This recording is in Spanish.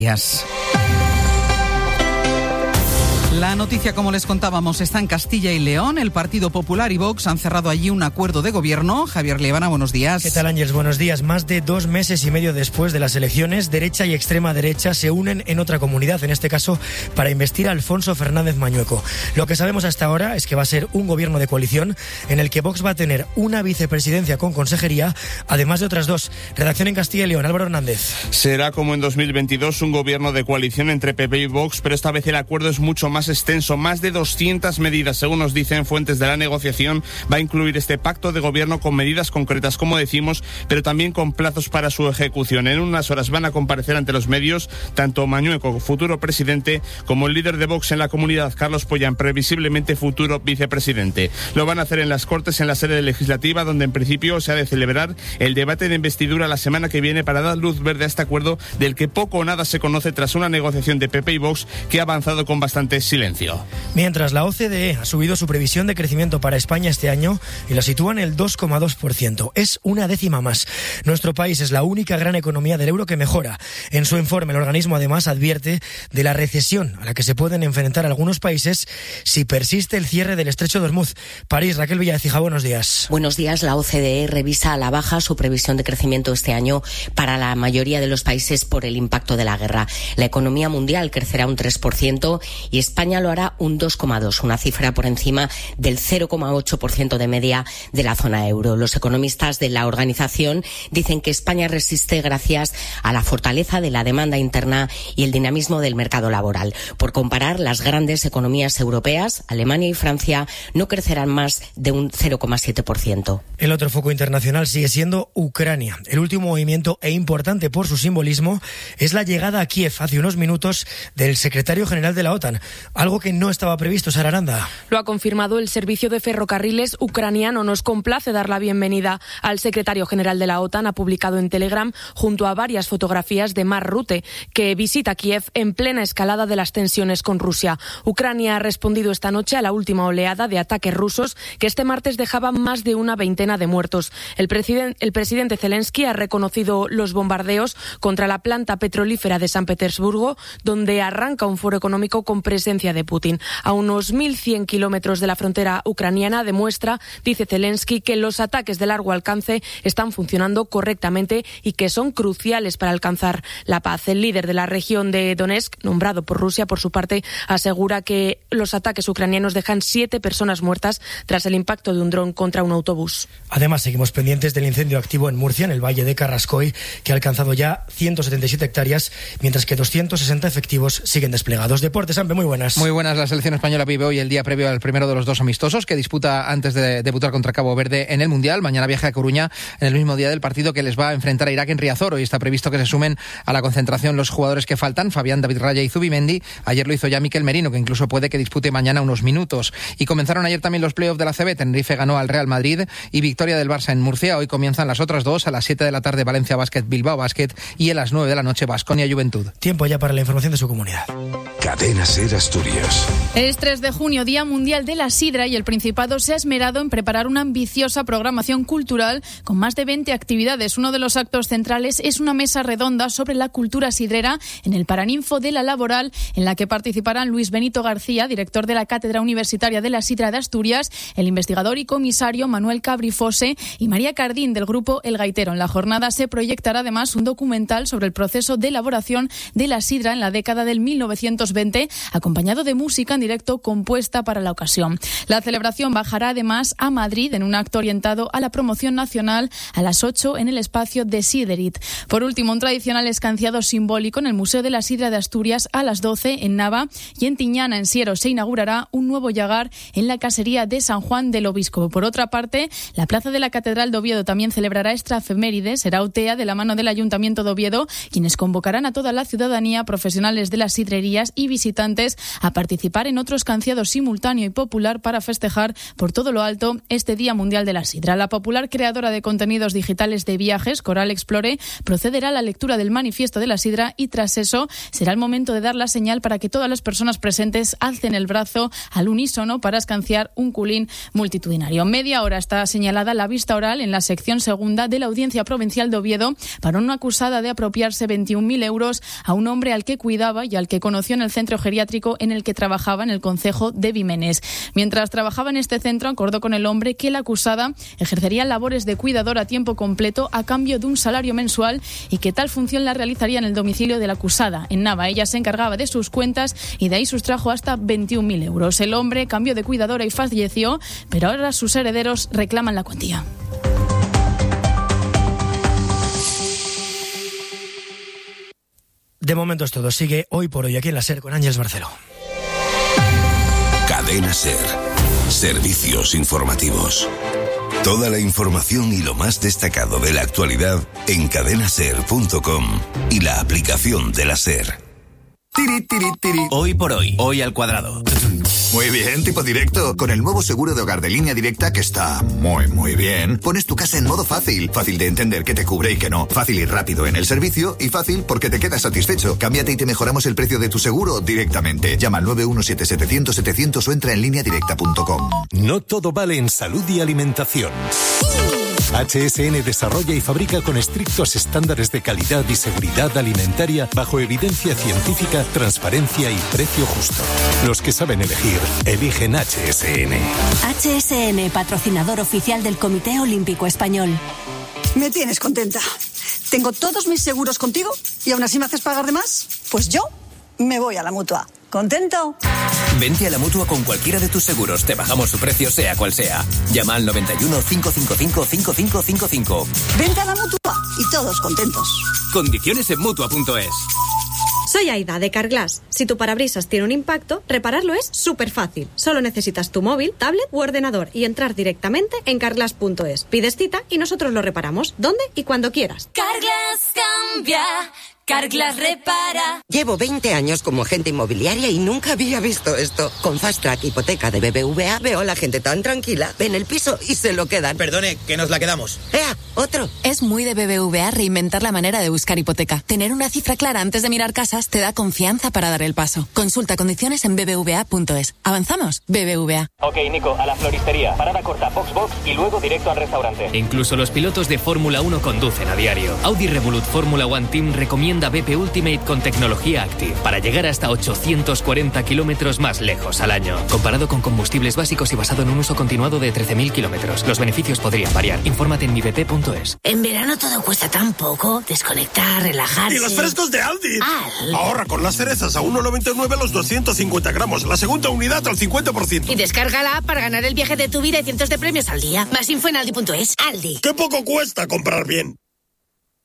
La noticia, como les contábamos, está en Castilla y León. El Partido Popular y Vox han cerrado allí un acuerdo de gobierno. Javier Liebana, buenos días. ¿Qué tal, Ángels? Buenos días. Más de 2 meses y medio después de las elecciones, derecha y extrema derecha se unen en otra comunidad, en este caso para investir a Alfonso Fernández Mañueco. Lo que sabemos hasta ahora es que va a ser un gobierno de coalición en el que Vox va a tener una vicepresidencia con consejería, además de otras 2. Redacción en Castilla y León, Álvaro Hernández. Será como en 2022 un gobierno de coalición entre PP y Vox, pero esta vez el acuerdo es mucho más extenso. Más de 200 medidas, según nos dicen fuentes de la negociación. Va a incluir este pacto de gobierno con medidas concretas, como decimos, pero también con plazos para su ejecución. En unas horas van a comparecer ante los medios tanto Mañueco, futuro presidente, como el líder de Vox en la comunidad, Carlos Pollán, previsiblemente futuro vicepresidente. Lo van a hacer en las Cortes, en la sede legislativa, donde en principio se ha de celebrar el debate de investidura la semana que viene para dar luz verde a este acuerdo del que poco o nada se conoce tras una negociación de PP y Vox que ha avanzado con bastante silencio. Mientras la OCDE ha subido su previsión de crecimiento para España este año y la sitúa en el 2,2%. Es una décima más. Nuestro país es la única gran economía del euro que mejora. En su informe, el organismo además advierte de la recesión a la que se pueden enfrentar algunos países si persiste el cierre del estrecho de Hormuz. París, Raquel Villadecija, buenos días. Buenos días. La OCDE revisa a la baja su previsión de crecimiento este año para la mayoría de los países por el impacto de la guerra. La economía mundial crecerá un 3% y España lo hará un 2,2%, una cifra por encima del 0,8% de media de la zona euro. Los economistas de la organización dicen que España resiste gracias a la fortaleza de la demanda interna y el dinamismo del mercado laboral. Por comparar, las grandes economías europeas, Alemania y Francia, no crecerán más de un 0,7%. El otro foco internacional sigue siendo Ucrania. El último movimiento e importante por su simbolismo es la llegada a Kiev hace unos minutos del secretario general de la OTAN, algo que no estaba previsto. Sara Aranda. Lo ha confirmado el servicio de ferrocarriles ucraniano. Nos complace dar la bienvenida al secretario general de la OTAN. Ha publicado en Telegram junto a varias fotografías de Mark Rutte, que visita Kiev en plena escalada de las tensiones con Rusia. Ucrania ha respondido esta noche a la última oleada de ataques rusos que este martes dejaban más de una veintena de muertos. El presidente Zelensky ha reconocido los bombardeos contra la planta petrolífera de San Petersburgo, donde arranca un foro económico con presencia de Putin. A unos 1.100 kilómetros de la frontera ucraniana demuestra, dice Zelensky, que los ataques de largo alcance están funcionando correctamente y que son cruciales para alcanzar la paz. El líder de la región de Donetsk, nombrado por Rusia, por su parte, asegura que los ataques ucranianos dejan 7 personas muertas tras el impacto de un dron contra un autobús. Además, seguimos pendientes del incendio activo en Murcia, en el Valle de Carrascoy, que ha alcanzado ya 177 hectáreas, mientras que 260 efectivos siguen desplegados. Deportes, Ampe, muy buenas. Muy buenas. La selección española vive hoy el día previo al primero de los 2 amistosos que disputa antes de debutar contra Cabo Verde en el Mundial. Mañana viaja a Coruña en el mismo día del partido que les va a enfrentar a Irak en Riazor. Hoy está previsto que se sumen a la concentración los jugadores que faltan, Fabián, David Raya y Zubimendi. Ayer lo hizo ya Mikel Merino, que incluso puede que dispute mañana unos minutos. Y comenzaron ayer también los playoffs de la ACB. Tenerife ganó al Real Madrid y victoria del Barça en Murcia. Hoy comienzan las otras 2 a las 7 de la tarde Valencia Basket, Bilbao Basket y a las 9 de la noche Baskonia Juventud. Tiempo ya para la información de su comunidad. Cadena SER Asturias. Es 3 de junio, Día Mundial de la Sidra, y el Principado se ha esmerado en preparar una ambiciosa programación cultural con más de 20 actividades. Uno de los actos centrales es una mesa redonda sobre la cultura sidrera en el Paraninfo de la Laboral, en la que participarán Luis Benito García, director de la Cátedra Universitaria de la Sidra de Asturias, el investigador y comisario Manuel Cabrifose y María Cardín, del grupo El Gaitero. En la jornada se proyectará además un documental sobre el proceso de elaboración de la sidra en la década del 1920, acompañado de música en directo compuesta para la ocasión. La celebración bajará además a Madrid en un acto orientado a la promoción nacional a las 8 en el espacio de Siderit. Por último, un tradicional escanciado simbólico en el Museo de la Sidra de Asturias a las 12 en Nava, y en Tiñana, en Siero, se inaugurará un nuevo llagar en la casería de San Juan del Obispo. Por otra parte, la plaza de la Catedral de Oviedo también celebrará esta efeméride. Será OTEA de la mano del Ayuntamiento de Oviedo, quienes convocarán a toda la ciudadanía, profesionales de las sidrerías y visitantes a participar en otro escanciado simultáneo y popular para festejar por todo lo alto este Día Mundial de la Sidra. La popular creadora de contenidos digitales de viajes, Coral Explore, procederá a la lectura del manifiesto de la sidra y tras eso será el momento de dar la señal para que todas las personas presentes alcen el brazo al unísono para escanciar un culín multitudinario. Media hora está señalada la vista oral en la sección segunda de la Audiencia Provincial de Oviedo para una acusada de apropiarse 21.000 euros a un hombre al que cuidaba y al que conoció en el centro geriátrico en el que trabajaba en el concejo de Vimenes. Mientras trabajaba en este centro, acordó con el hombre que la acusada ejercería labores de cuidador a tiempo completo a cambio de un salario mensual y que tal función la realizaría en el domicilio de la acusada. En Nava, ella se encargaba de sus cuentas y de ahí sustrajo hasta 21.000 euros. El hombre cambió de cuidadora y falleció, pero ahora sus herederos reclaman la cuantía. De momento es todo. Sigue Hoy por Hoy aquí en la SER con Ángeles Barceló. Cadena SER. Servicios informativos. Toda la información y lo más destacado de la actualidad en cadenaser.com y la aplicación de la SER. Tiri, tiri, tiri. Hoy por hoy, hoy al cuadrado. Muy bien, tipo directo. Con el nuevo seguro de hogar de Línea Directa, que está muy bien, pones tu casa en modo fácil. Fácil de entender qué te cubre y qué no. Fácil y rápido en el servicio y fácil porque te quedas satisfecho. Cámbiate y te mejoramos el precio de tu seguro directamente. Llama al 917-700-700 o entra en lineadirecta.com. No todo vale en salud y alimentación. HSN desarrolla y fabrica con estrictos estándares de calidad y seguridad alimentaria bajo evidencia científica, transparencia y precio justo. Los que saben elegir, eligen HSN. HSN, patrocinador oficial del Comité Olímpico Español. Me tienes contenta. Tengo todos mis seguros contigo y aún así me haces pagar de más. Pues yo me voy a la Mutua. ¿Contento? Vente a la Mutua con cualquiera de tus seguros. Te bajamos su precio, sea cual sea. Llama al 91 555 5555. Vente a la Mutua y todos contentos. Condiciones en Mutua.es. Soy Aida, de Carglass. Si tu parabrisas tiene un impacto, repararlo es súper fácil. Solo necesitas tu móvil, tablet u ordenador y entrar directamente en carglass.es. Pides cita y nosotros lo reparamos, donde y cuando quieras. Carglass cambia. Carglass repara. Llevo 20 años como agente inmobiliaria y nunca había visto esto. Con Fast Track Hipoteca de BBVA veo a la gente tan tranquila. Ven el piso y se lo quedan. Perdone, que nos la quedamos. ¡Ea! ¡Otro! Es muy de BBVA reinventar la manera de buscar hipoteca. Tener una cifra clara antes de mirar casas te da confianza para dar el paso. Consulta condiciones en bbva.es. ¿Avanzamos? BBVA. Ok, Nico, a la floristería. Parada corta, Box y luego directo al restaurante. Incluso los pilotos de Fórmula 1 conducen a diario. Audi Revolut Fórmula 1 Team recomienda BP Ultimate con tecnología Active para llegar hasta 840 kilómetros más lejos al año. Comparado con combustibles básicos y basado en un uso continuado de 13.000 kilómetros. Los beneficios podrían variar. Infórmate en mibp.es. En verano todo cuesta tan poco. Desconectar, relajarse. ¡Y los frescos de Aldi! Ahorra con las cerezas a 1,99 los 250 gramos. La segunda unidad al 50%. Y descarga la app para ganar el viaje de tu vida y cientos de premios al día. Más info en aldi.es. Aldi. ¡Qué poco cuesta comprar bien!